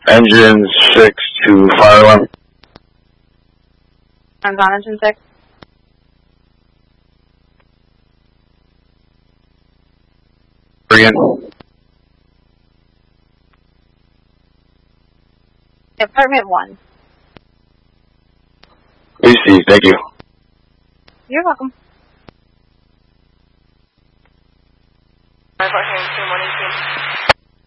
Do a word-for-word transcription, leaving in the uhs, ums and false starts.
Engine six to fire alarm. I'm on engine six. Again. Apartment one. Receive, thank you. You're welcome. Five, two, morning, two.